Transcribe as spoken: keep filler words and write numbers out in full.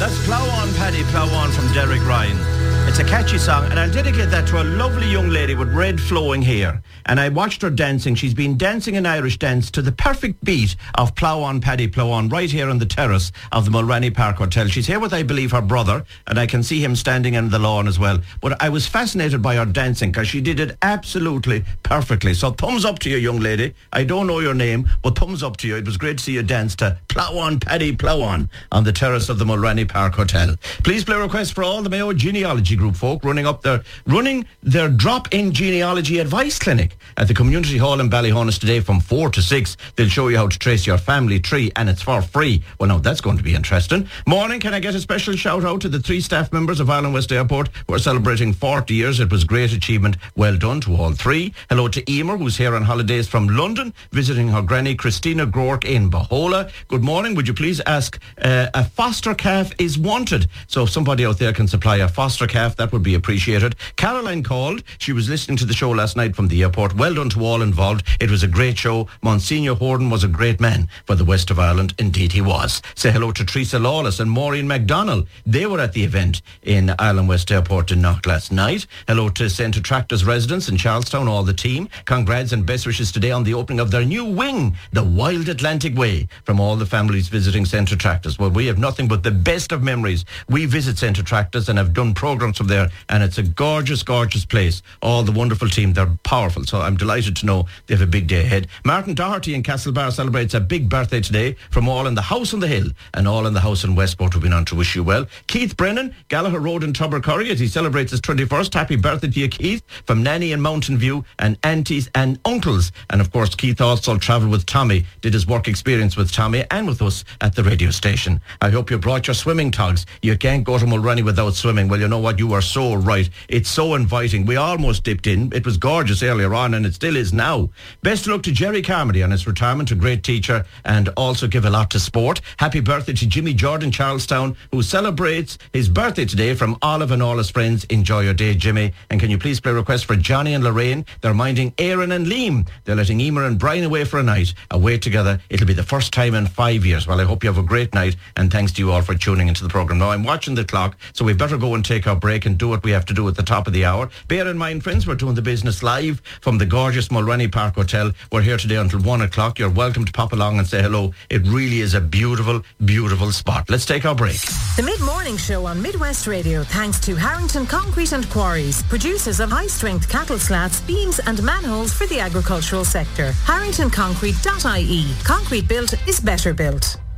That's Plough On, Paddy, Plough On from Derek Ryan. It's a catchy song, and I'll dedicate that to a lovely young lady with red flowing hair. And I watched her dancing. She's been dancing an Irish dance to the perfect beat of Plough On, Paddy, Plough On, right here on the terrace of the Mulranny Park Hotel. She's here with, I believe, her brother, and I can see him standing in the lawn as well. But I was fascinated by her dancing because she did it absolutely perfectly. So thumbs up to you, young lady. I don't know your name, but thumbs up to you. It was great to see you dance to Plough On, Paddy, Plough On on the terrace of the Mulranny Park Hotel. Please play requests for all the Mayo Genealogy Group folk running up their running their drop-in genealogy advice clinic at the Community Hall in Ballyhonus today from four to six. They'll show you how to trace your family tree, and it's for free. Well, now that's going to be interesting. Morning, can I get a special shout out to the three staff members of Ireland West Airport who are celebrating forty years. It was a great achievement. Well done to all three. Hello to Emer, who's here on holidays from London, visiting her granny Christina Groark in Bahola. Good morning. Would you please ask uh, a foster calf is wanted? So if somebody out there can supply a foster calf, that would be appreciated. Caroline called. She was listening to the show last night from the airport. Well done to all involved. It was a great show. Monsignor Horden was a great man for the west of Ireland. Indeed he was. Say hello to Teresa Lawless and Maureen MacDonald. They were at the event in Ireland West Airport in Knock last night. Hello to Centre Tractors residents in Charlestown, all the team. Congrats and best wishes today on the opening of their new wing, the Wild Atlantic Way, from all the families visiting Centre Tractors. Well, we have nothing but the best of memories. We visit Centre Tractors and have done programmes from there, and it's a gorgeous, gorgeous place. All the wonderful team, they're powerful, so I'm delighted to know they have a big day ahead. Martin Doherty in Castlebar celebrates a big birthday today from all in the house on the hill and all in the house in Westport who've been on to wish you well. Keith Brennan, Gallagher Road in Tubbercurry, as he celebrates his twenty-first. Happy birthday to you, Keith, from Nanny in Mountain View and aunties and uncles. And of course, Keith also travelled with Tommy, did his work experience with Tommy and with us at the radio station. I hope you brought your swimming togs. You can't go to Mulranny without swimming. Well, you know what? You are so right. It's so inviting. We almost dipped in. It was gorgeous earlier on, and it still is now. Best of luck to Jerry Carmody on his retirement, a great teacher, and also give a lot to sport. Happy birthday to Jimmy Jordan, Charlestown, who celebrates his birthday today from Olive and all his friends. Enjoy your day, Jimmy. And can you please play a request for Johnny and Lorraine? They're minding Aaron and Liam. They're letting Emer and Brian away for a night. Away together. It'll be the first time in five years. Well, I hope you have a great night, and thanks to you all for tuning into the programme. Now, I'm watching the clock, so we better go and take our break and do what we have to do at the top of the hour. Bear in mind, friends, we're doing the business live from the gorgeous Mulranny Park Hotel. We're here today until one o'clock. You're welcome to pop along and say hello. It really is a beautiful, beautiful spot. Let's take our break. The Mid-Morning Show on Midwest Radio, thanks to Harrington Concrete and Quarries, producers of high-strength cattle slats, beams and manholes for the agricultural sector. harrington concrete dot I E. Concrete built is better built.